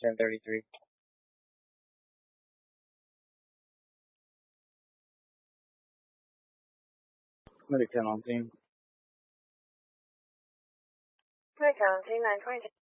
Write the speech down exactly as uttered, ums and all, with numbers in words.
ten thirty-three. Medic ten on team. Medic on team nine twenty.